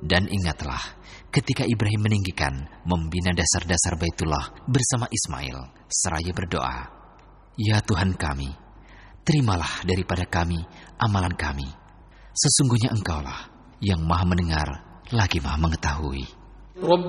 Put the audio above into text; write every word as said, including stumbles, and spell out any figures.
Dan ingatlah ketika Ibrahim meninggikan membina dasar-dasar Baitullah bersama Ismail, seraya berdoa, "Ya Tuhan kami, terimalah daripada kami amalan kami. Sesungguhnya Engkaulah yang Maha mendengar lagi Maha mengetahui."